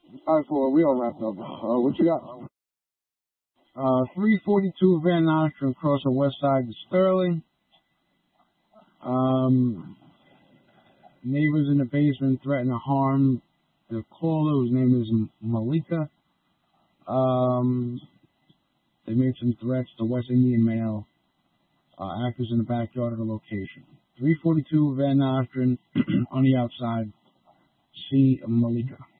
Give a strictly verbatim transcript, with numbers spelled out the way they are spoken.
All right, for we all wrapped up. Uh, what you got? Uh, three forty-two Van Nostrand across the west side of Sterling. Um, neighbors in the basement threaten to harm the caller, whose name is Malika. Um, they made some threats to West Indian male uh, actors in the backyard of the location. three forty-two Van Nostrand on the outside. See Malika.